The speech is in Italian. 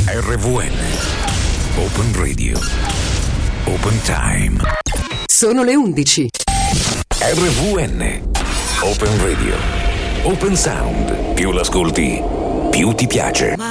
RVN Open Radio Open Time. Sono le 11. RVN Open Radio Open Sound. Più l'ascolti, più ti piace.